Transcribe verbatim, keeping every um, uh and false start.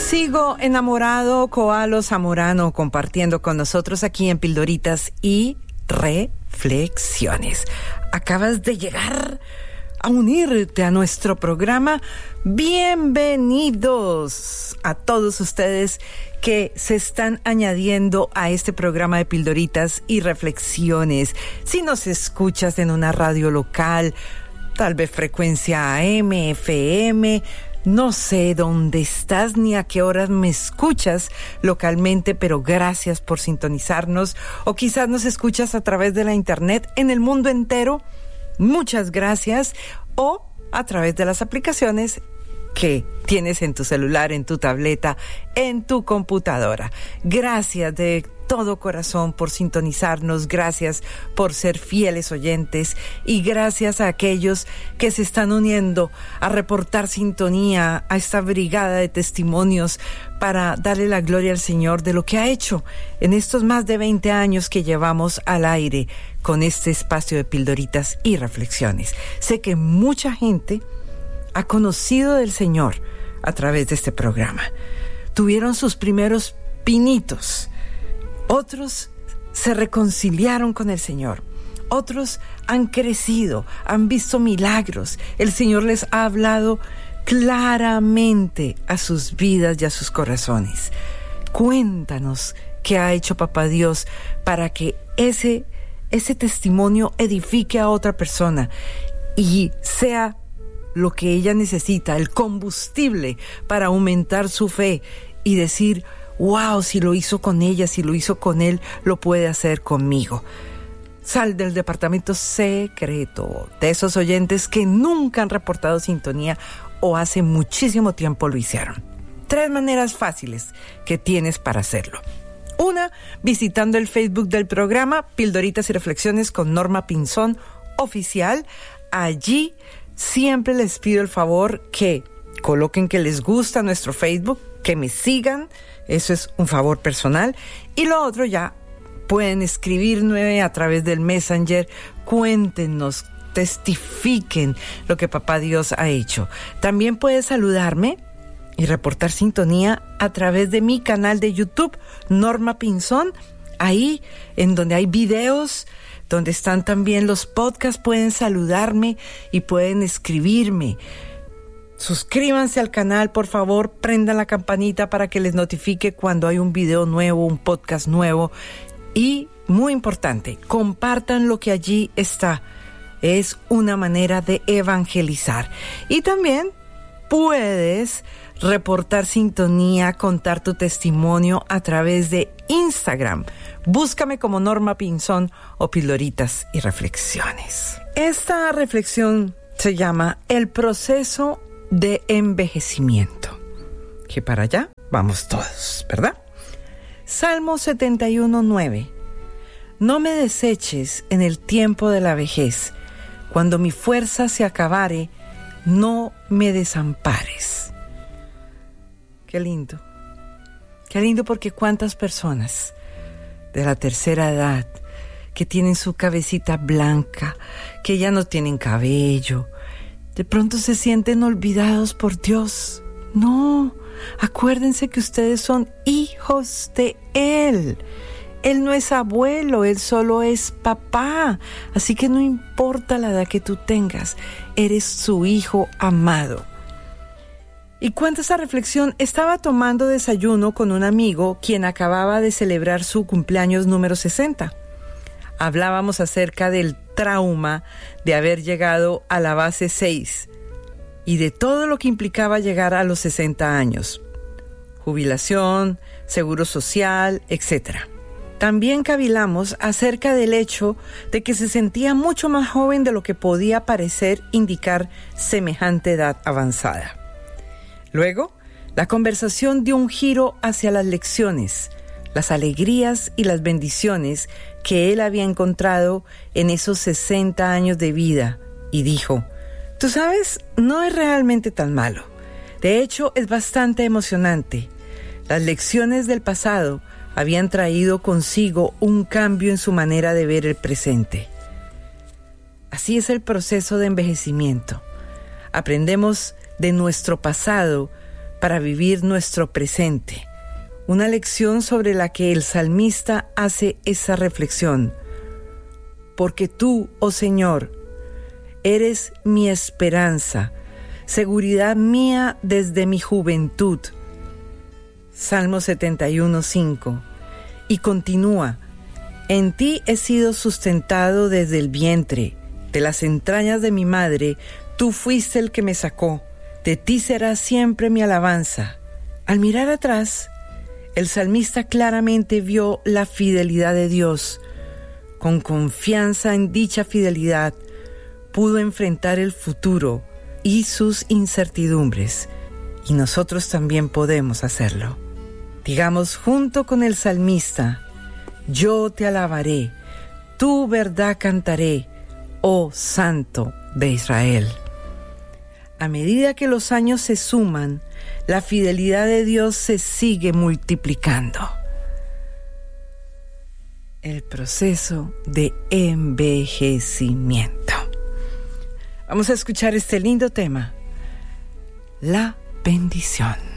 Sigo enamorado, Koalo Zamorano, compartiendo con nosotros aquí en Pildoritas y Reflexiones. Acabas de llegar a unirte a nuestro programa. Bienvenidos a todos ustedes que se están añadiendo a este programa de Pildoritas y Reflexiones. Si nos escuchas en una radio local, tal vez frecuencia A M, F M, no sé dónde estás ni a qué horas me escuchas localmente, pero gracias por sintonizarnos. O quizás nos escuchas a través de la internet en el mundo entero. Muchas gracias. O a través de las aplicaciones que tienes en tu celular, en tu tableta, en tu computadora. Gracias de todo corazón por sintonizarnos, gracias por ser fieles oyentes y gracias a aquellos que se están uniendo a reportar sintonía a esta brigada de testimonios para darle la gloria al Señor de lo que ha hecho en estos más de veinte años que llevamos al aire con este espacio de Pildoritas y Reflexiones. Sé que mucha gente ha conocido del Señor a través de este programa. Tuvieron sus primeros pinitos. Otros se reconciliaron con el Señor. Otros han crecido, han visto milagros. El Señor les ha hablado claramente a sus vidas y a sus corazones. Cuéntanos qué ha hecho Papá Dios para que ese, ese testimonio edifique a otra persona y sea lo que ella necesita, el combustible para aumentar su fe y decir: wow, si lo hizo con ella, si lo hizo con él, lo puede hacer conmigo. Sal del departamento secreto de esos oyentes que nunca han reportado sintonía o hace muchísimo tiempo lo hicieron. Tres maneras fáciles que tienes para hacerlo. Una, visitando el Facebook del programa Pildoritas y Reflexiones con Norma Pinzón Oficial. Allí siempre les pido el favor que coloquen que les gusta nuestro Facebook, que me sigan. Eso es un favor personal. Y lo otro, ya pueden escribirme a través del Messenger. Cuéntenos, testifiquen lo que Papá Dios ha hecho. También puedes saludarme y reportar sintonía a través de mi canal de YouTube, Norma Pinzón. Ahí, en donde hay videos, donde están también los podcasts, pueden saludarme y pueden escribirme. Suscríbanse al canal, por favor, prendan la campanita para que les notifique cuando hay un video nuevo, un podcast nuevo. Y, muy importante, compartan lo que allí está. Es una manera de evangelizar. Y también puedes reportar sintonía, contar tu testimonio a través de Instagram. Búscame como Norma Pinzón o Pildoritas y Reflexiones. Esta reflexión se llama El proceso de envejecimiento, que para allá vamos todos, ¿verdad? Salmo setenta y uno, nueve. No me deseches en el tiempo de la vejez, cuando mi fuerza se acabare, no me desampares. Qué lindo, qué lindo, porque cuántas personas de la tercera edad que tienen su cabecita blanca, que ya no tienen cabello, de pronto se sienten olvidados por Dios. No, acuérdense que ustedes son hijos de Él. Él no es abuelo, Él solo es papá. Así que no importa la edad que tú tengas, eres su hijo amado. Y cuenta esa reflexión, estaba tomando desayuno con un amigo quien acababa de celebrar su cumpleaños número sesenta. Hablábamos acerca del trauma de haber llegado a la base seis y de todo lo que implicaba llegar a los sesenta años. Jubilación, seguro social, etcétera. También cavilamos acerca del hecho de que se sentía mucho más joven de lo que podía parecer indicar semejante edad avanzada. Luego, la conversación dio un giro hacia las lecciones, las alegrías y las bendiciones que él había encontrado en esos sesenta años de vida, y dijo: tú sabes, no es realmente tan malo. De hecho, es bastante emocionante. Las lecciones del pasado habían traído consigo un cambio en su manera de ver el presente. Así es el proceso de envejecimiento. Aprendemos de nuestro pasado para vivir nuestro presente. Una lección sobre la que el salmista hace esa reflexión. Porque tú, oh Señor, eres mi esperanza, seguridad mía desde mi juventud. Salmo setenta y uno, cinco. Y continúa: en ti he sido sustentado desde el vientre, de las entrañas de mi madre, tú fuiste el que me sacó. De ti será siempre mi alabanza. Al mirar atrás, el salmista claramente vio la fidelidad de Dios. Con confianza en dicha fidelidad, pudo enfrentar el futuro y sus incertidumbres. Y nosotros también podemos hacerlo. Digamos junto con el salmista: yo te alabaré, tu verdad cantaré, oh Santo de Israel. A medida que los años se suman, la fidelidad de Dios se sigue multiplicando. El proceso de envejecimiento. Vamos a escuchar este lindo tema, la bendición.